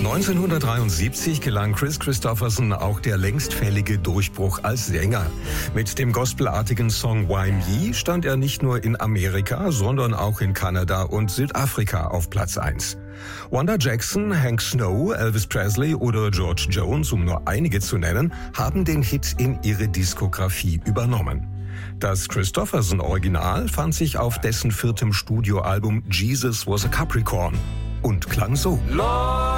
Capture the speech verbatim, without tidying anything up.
neunzehnhundertdreiundsiebzig gelang Kris Kristofferson auch der längstfällige Durchbruch als Sänger. Mit dem gospelartigen Song Why Me stand er nicht nur in Amerika, sondern auch in Kanada und Südafrika auf Platz eins. Wanda Jackson, Hank Snow, Elvis Presley oder George Jones, um nur einige zu nennen, haben den Hit in ihre Diskografie übernommen. Das Kristofferson-Original fand sich auf dessen viertem Studioalbum Jesus Was a Capricorn und klang so. Lord.